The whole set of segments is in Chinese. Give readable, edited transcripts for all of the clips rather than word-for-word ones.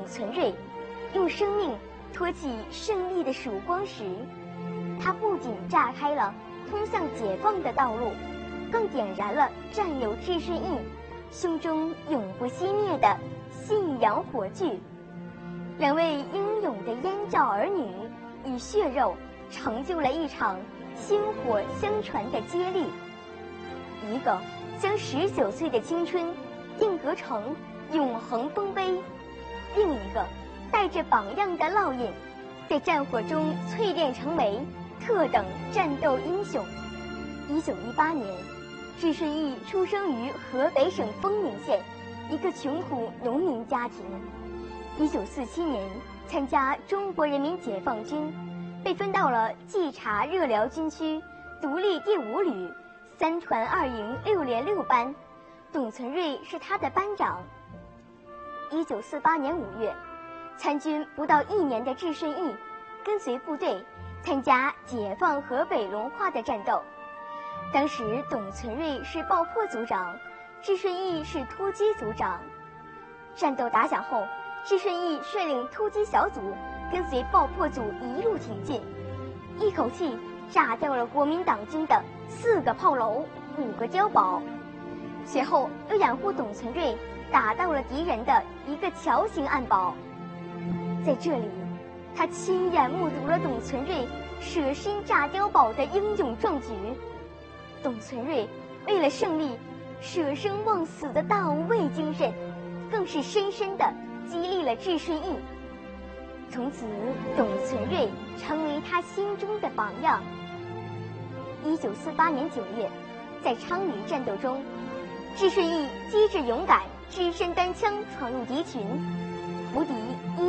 董存瑞用生命托起胜利的曙光时，他不仅炸开了通向解放的道路，更点燃了战友智顺义胸中永不熄灭的信仰火炬。两位英勇的燕赵儿女以血肉成就了一场薪火相传的接力，一个将19岁的青春定格成永恒丰碑，另一个带着榜样的烙印，在战火中淬炼成为特等战斗英雄。1918年，智顺义出生于河北省丰宁县一个穷苦农民家庭。1947年参加中国人民解放军，被分到了冀察热辽军区独立第5旅3团2营6连6班，董存瑞是他的班长。1948年5月，参军不到1年的智顺义跟随部队参加解放河北隆化的战斗。当时董存瑞是爆破组长，智顺义是突击组长。战斗打响后，智顺义率领突击小组跟随爆破组一路挺进，一口气炸掉了国民党军的4个炮楼、5个碉堡，随后又掩护董存瑞打到了敌人的一个桥形暗堡。在这里，他亲眼目睹了董存瑞舍身炸碉堡的英勇壮举。董存瑞为了胜利舍生忘死的大无畏精神，更是深深地激励了智顺义。从此，董存瑞成为他心中的榜样。1948年9月，在昌黎战斗中，智顺义机智勇敢，只身单枪闯入敌群，俘敌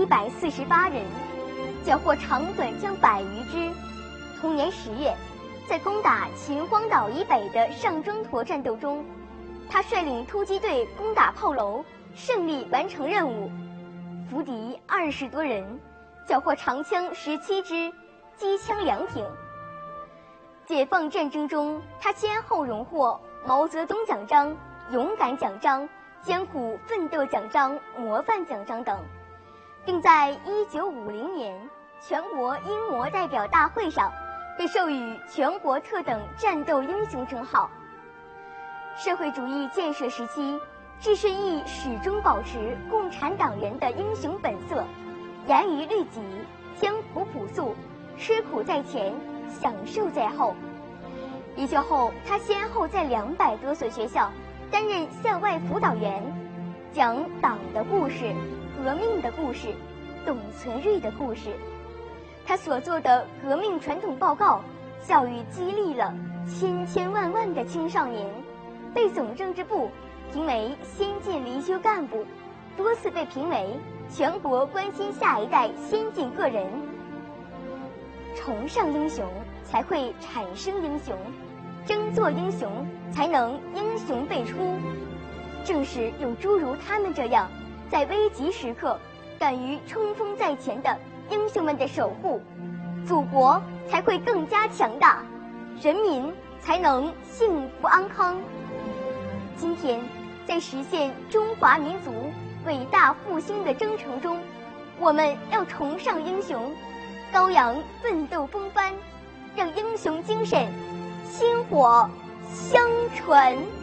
148人，缴获长短枪100余支。同年10月，在攻打秦皇岛以北的上庄坨战斗中，他率领突击队攻打炮楼，胜利完成任务，俘敌20多人，缴获长枪17支，机枪2挺。解放战争中，他先后荣获毛泽东奖章、勇敢奖章、艰苦奋斗奖章、模范奖章等，并在1950年全国英模代表大会上被授予全国特等战斗英雄称号。社会主义建设时期，智顺义始终保持共产党人的英雄本色，严于律己，艰苦朴素，吃苦在前，享受在后。离休后，他先后在200多所学校担任校外辅导员，讲党的故事、革命的故事、董存瑞的故事。他所做的革命传统报告，教育激励了千千万万的青少年，被总政治部评为先进离休干部，多次被评为全国关心下一代先进个人。崇尚英雄，才会产生英雄；争做英雄，才能英雄辈出。正是有诸如他们这样，在危急时刻敢于冲锋在前的英雄们的守护，祖国才会更加强大，人民才能幸福安康。今天，在实现中华民族伟大复兴的征程中，我们要崇尚英雄，高扬奋斗风帆，让英雄精神薪火相传。